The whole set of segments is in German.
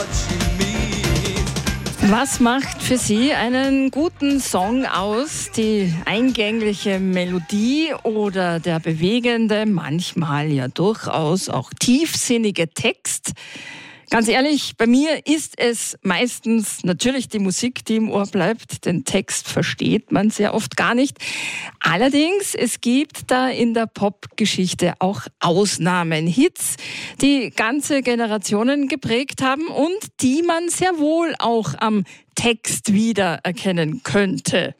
Was macht für Sie einen guten Song aus? Die eingängliche Melodie oder der bewegende, manchmal ja durchaus auch tiefsinnige Text? Ganz ehrlich, bei mir ist es meistens natürlich die Musik, die im Ohr bleibt. Den Text versteht man sehr oft gar nicht. Allerdings, es gibt da in der Popgeschichte auch Ausnahmen. Hits, die ganze Generationen geprägt haben und die man sehr wohl auch am Text wiedererkennen könnte.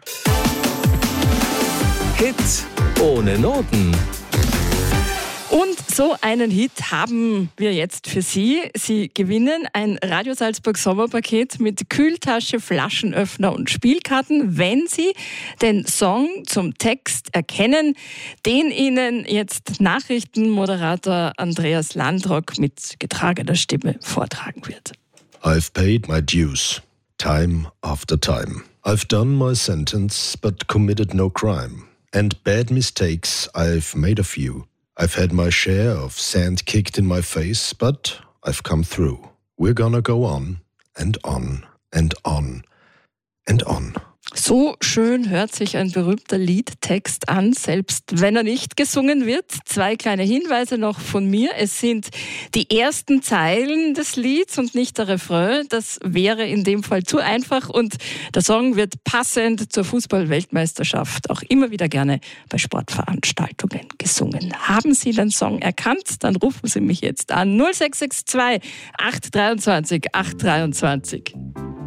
Hit ohne Noten. Und so einen Hit haben wir jetzt für Sie. Sie gewinnen ein Radio Salzburg Sommerpaket mit Kühltasche, Flaschenöffner und Spielkarten, wenn Sie den Song zum Text erkennen, den Ihnen jetzt Nachrichtenmoderator Andreas Landrock mit getragener Stimme vortragen wird. I've paid my dues, time after time. I've done my sentence, but committed no crime. And bad mistakes, I've made a few. I've had my share of sand kicked in my face, but I've come through. We're gonna go on and on and on and on. So schön hört sich ein berühmter Liedtext an, selbst wenn er nicht gesungen wird. 2 kleine Hinweise noch von mir. Es sind die ersten Zeilen des Lieds und nicht der Refrain. Das wäre in dem Fall zu einfach und der Song wird passend zur Fußball-Weltmeisterschaft auch immer wieder gerne bei Sportveranstaltungen gesungen. Haben Sie den Song erkannt? Dann rufen Sie mich jetzt an 0662 823 823.